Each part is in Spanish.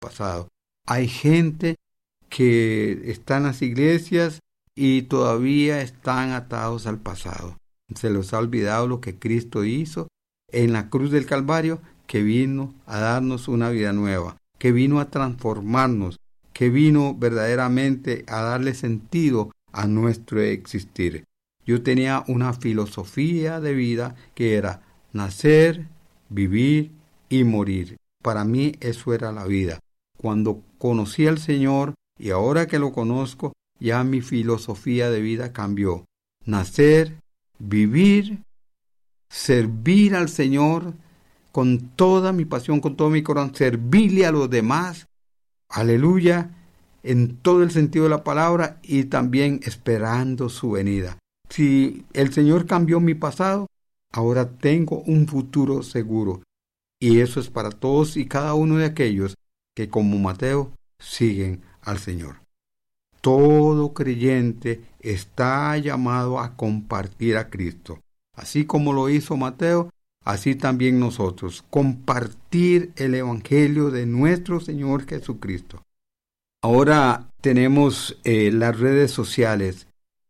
pasado. Hay gente que está en las iglesias y todavía están atados al pasado. Se les ha olvidado lo que Cristo hizo en la cruz del Calvario, que vino a darnos una vida nueva, que vino a transformarnos, que vino verdaderamente a darle sentido a nuestro existir. Yo tenía una filosofía de vida que era nacer, vivir y morir. Para mí eso era la vida. Cuando conocí al Señor y ahora que lo conozco, ya mi filosofía de vida cambió. Nacer, vivir, servir al Señor con toda mi pasión, con todo mi corazón, servirle a los demás, aleluya, en todo el sentido de la palabra, y también esperando su venida. Si el Señor cambió mi pasado, ahora tengo un futuro seguro, y eso es para todos y cada uno de aquellos que como Mateo siguen al Señor. Todo creyente está llamado a compartir a Cristo. Así como lo hizo Mateo, así también nosotros, compartir el Evangelio de nuestro Señor Jesucristo. Ahora tenemos las redes sociales.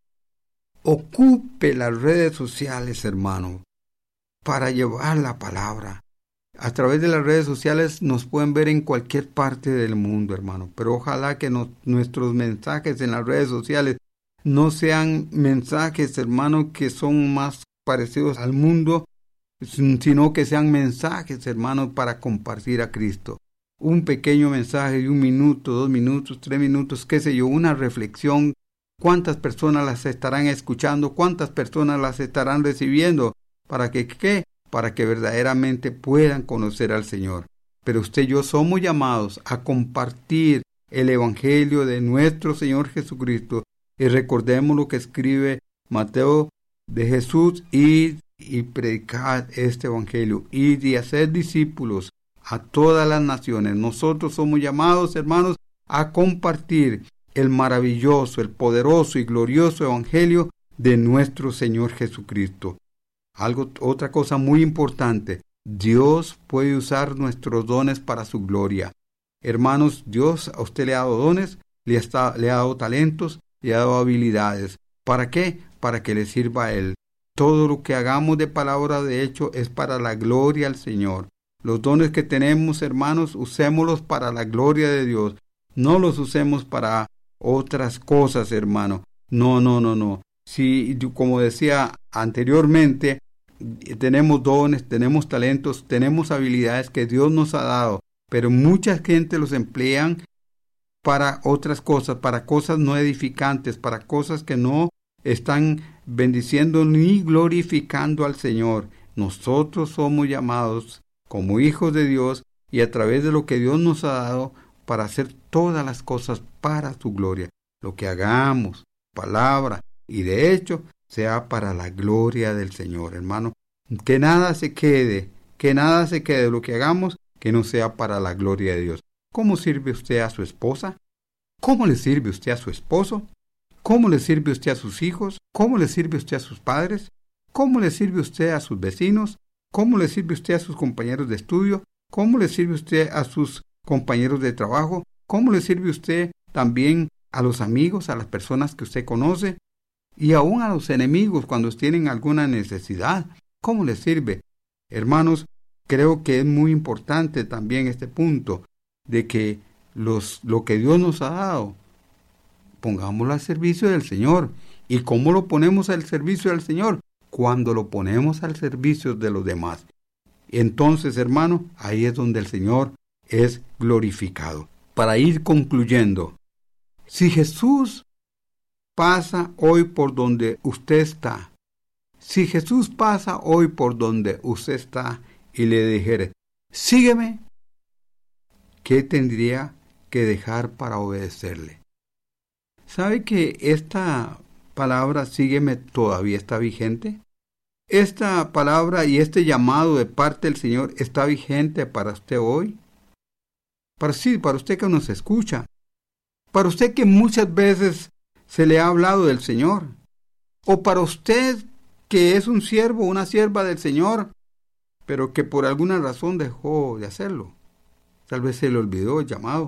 Ocupe las redes sociales, hermano, para llevar la palabra. A través de las redes sociales nos pueden ver en cualquier parte del mundo, hermano. Pero ojalá que nuestros mensajes en las redes sociales no sean mensajes, hermano, que son más parecidos al mundo, sino que sean mensajes, hermano, para compartir a Cristo. Un pequeño mensaje de 1 minuto, 2 minutos, 3 minutos, qué sé yo, una reflexión. ¿Cuántas personas las estarán escuchando? ¿Cuántas personas las estarán recibiendo? ¿Para que qué? Para que verdaderamente puedan conocer al Señor. Pero usted y yo somos llamados a compartir el Evangelio de nuestro Señor Jesucristo. Y recordemos lo que escribe Mateo de Jesús: id y predicad este Evangelio, id y hacer discípulos a todas las naciones. Nosotros somos llamados, hermanos, a compartir el maravilloso, el poderoso y glorioso Evangelio de nuestro Señor Jesucristo. Otra cosa muy importante, Dios puede usar nuestros dones para su gloria. Hermanos, Dios a usted le ha dado dones, le ha dado talentos, le ha dado habilidades. ¿Para qué? Para que le sirva a Él. Todo lo que hagamos de palabra de hecho es para la gloria al Señor. Los dones que tenemos, hermanos, usémoslos para la gloria de Dios. No los usemos para otras cosas, hermano. No. Si, como decía anteriormente, tenemos dones, tenemos talentos, tenemos habilidades que Dios nos ha dado, pero mucha gente los emplean para otras cosas, para cosas no edificantes, para cosas que no están bendiciendo ni glorificando al Señor. Nosotros somos llamados como hijos de Dios y a través de lo que Dios nos ha dado para hacer todas las cosas para su gloria. Lo que hagamos, palabra y de hecho, sea para la gloria del Señor, hermano. Que nada se quede de lo que hagamos que no sea para la gloria de Dios. ¿Cómo sirve usted a su esposa? ¿Cómo le sirve usted a su esposo? ¿Cómo le sirve usted a sus hijos? ¿Cómo le sirve usted a sus padres? ¿Cómo le sirve usted a sus vecinos? ¿Cómo le sirve usted a sus compañeros de estudio? ¿Cómo le sirve usted a sus compañeros de trabajo? ¿Cómo le sirve usted también a los amigos, a las personas que usted conoce? Y aún a los enemigos cuando tienen alguna necesidad. ¿Cómo les sirve? Hermanos, creo que es muy importante también este punto de que lo que Dios nos ha dado, pongámoslo al servicio del Señor. ¿Y cómo lo ponemos al servicio del Señor? Cuando lo ponemos al servicio de los demás. Entonces, hermano, ahí es donde el Señor es glorificado. Para ir concluyendo, si Jesús pasa hoy por donde usted está, si Jesús pasa hoy por donde usted está y le dijere, sígueme, ¿qué tendría que dejar para obedecerle? ¿Sabe que esta palabra sígueme todavía está vigente? Esta palabra y este llamado de parte del Señor está vigente para usted hoy. Para usted que nos escucha. Para usted que muchas veces se le ha hablado del Señor. O para usted que es un siervo, una sierva del Señor, pero que por alguna razón dejó de hacerlo. Tal vez se le olvidó el llamado.